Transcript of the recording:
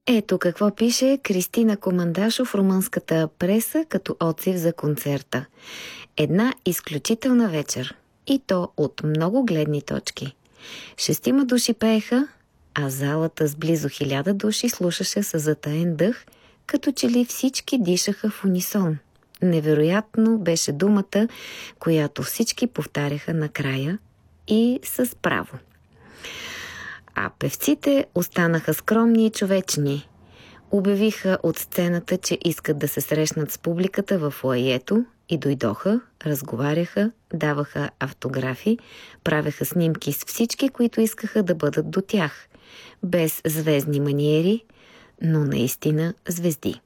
Ето какво пише Кристина Командашо в румънската преса като отзив за концерта. Една изключителна вечер. И то от много гледни точки. 6 души пееха, а залата с близо 1000 души слушаше със затаен дъх, като че ли всички дишаха в унисон. Невероятно беше думата, която всички повтаряха накрая и с право. А певците останаха скромни и човечни. Обявиха от сцената, че искат да се срещнат с публиката в фоайето и дойдоха, разговаряха, даваха автографи, правеха снимки с всички, които искаха да бъдат до тях. Без звездни маниери, но наистина звезди.